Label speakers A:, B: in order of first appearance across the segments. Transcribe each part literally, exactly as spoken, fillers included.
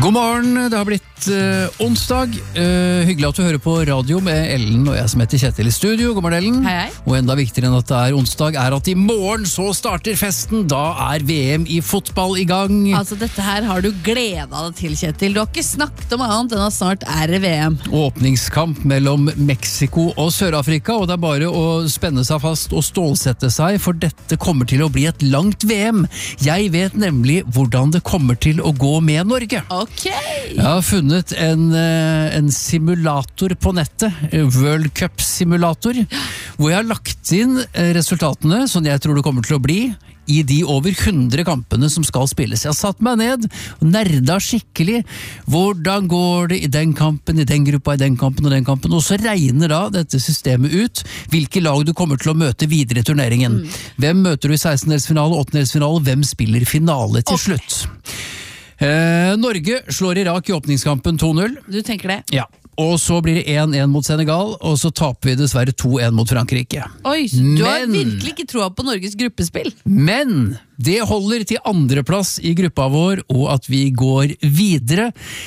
A: God morgen, det har blitt uh, onsdag. Uh, hyggelig at du hører på radio med Ellen og jeg som heter Kjetil i studio. God morgen, Ellen.
B: Hei, hei.
A: Og enda viktigere enn at det er onsdag er at i morgen så starter festen. Da er V M i fotball i gang.
B: Altså dette her har du gledet deg til, Kjetil. Du har ikke snakket om annet enn at snart er det V M.
A: Åpningskamp mellom Mexico og Sør-Afrika, og det er bare å spenne seg fast og stålsette seg, for dette kommer til å bli et langt V M. Jeg vet nemlig hvordan det kommer til å gå med Norge.
B: Ok.
A: Jeg har funnet en, en simulator på nettet, World Cup simulator, hvor jeg har lagt inn resultatene, som jeg tror det kommer til å bli, i de over hundre kampene som skal spilles. Jeg har satt meg ned og nerda skikkelig. Hvordan går det i den kampen, i den gruppa, i den kampen og den kampen, og så regner da dette systemet ut hvilke lag du kommer til å møte videre i turneringen. Mm. Hvem møter du i sekstendedelsfinale, åttendedelsfinale, hvem spiller finale til
B: okay.
A: slutt? Eh, Norge slår Irak i åpningskampen to null.
B: Du tenker det?
A: Ja. Og så blir det én én mot Senegal, og så taper vi dessverre to én mot Frankrike.
B: Oi, du men, har virkelig ikke troa på Norges gruppespill.
A: Men det holder til andreplass i gruppa vår, og at vi går videre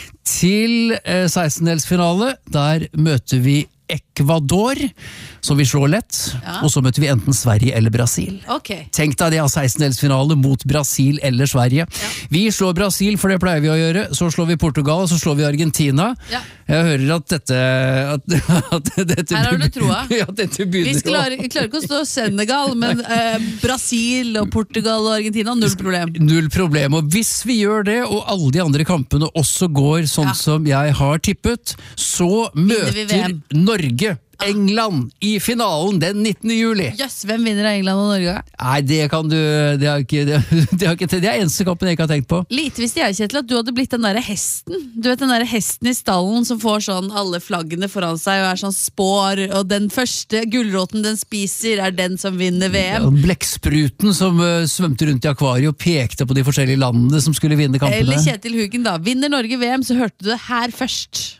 A: til eh, sekstendedelsfinale. Der møter vi Ecuador, som vi slår lett, ja. Og så møter vi enten Sverige eller Brasil.
B: Okay.
A: Tenk deg det av sekstendedelsfinale mot Brasil eller Sverige. Ja. Vi slår Brasil, for det pleier vi å gjøre. Så slår vi Portugal, og så slår vi Argentina. Ja. Jeg hører at dette... At, at dette
B: Her har du troa.
A: Ja, dette begynner
B: vi klarer, klarer ikke å stå Senegal, men eh, Brasil og Portugal og Argentina, null problem.
A: Null problem, og hvis vi gjør det, og alle de andre kampene også går sånn ja. Som jeg har tippet, så møter Norge England i finalen den nittende juli.
B: Jøss, hvem vinner av England og Norge?
A: Nei, det kan du Det er ikke det, det, er ikke, det er eneste kampen jeg ikke har tenkt på.
B: Lite visste jeg, Kjetil, at du hadde blitt den der hesten. Du vet den der hesten i stallen som får sånn alle flaggene foran seg og er sånn spår, og den første gulroten den spiser er den som vinner V M.
A: Ja, blekkspruten som uh, svømte rundt i akvariet og pekte på de forskjellige landene som skulle vinne kampene.
B: Eller Kjetil Hugen da. Vinner Norge V M, så hørte du det her først.